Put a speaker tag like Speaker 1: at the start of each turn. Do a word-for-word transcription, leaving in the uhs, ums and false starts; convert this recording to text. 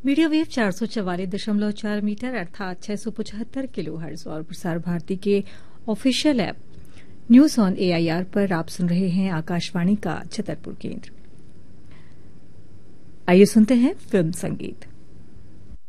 Speaker 1: Media wave चार सौ चवालीस दशमलव चार मीटर अर्थात छह सौ पचहत्तर किलो हर्ट्ज और प्रसार भारती के official app news on AIR पर आप सुन रहे हैं आकाशवाणी का छतरपुर केंद्र। आइए सुनते हैं फिल्म संगीत।